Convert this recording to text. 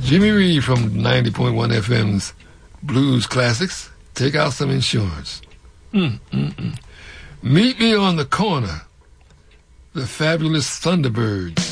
Jimmy Reed from 90.1 FM's Blues Classics. Take out some insurance. Meet me on the corner. The Fabulous Thunderbirds.